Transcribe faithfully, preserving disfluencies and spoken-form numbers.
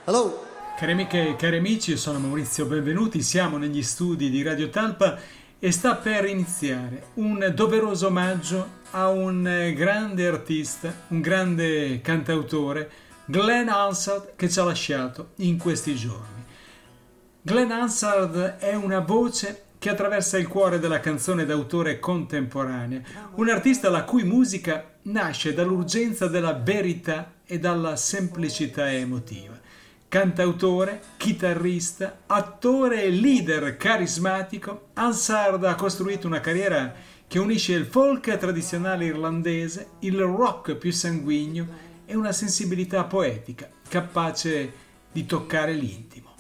Hello. Cari amiche e cari amici, io sono Maurizio, benvenuti, siamo negli studi di Radio Talpa e sta per iniziare un doveroso omaggio a un grande artista, un grande cantautore, Glenn Hansard, che ci ha lasciato in questi giorni. Glenn Hansard è una voce che attraversa il cuore della canzone d'autore contemporanea, un artista la cui musica nasce dall'urgenza della verità e dalla semplicità emotiva. Cantautore, chitarrista, attore e leader carismatico, Hansard ha costruito una carriera che unisce il folk tradizionale irlandese, il rock più sanguigno e una sensibilità poetica capace di toccare l'intimo.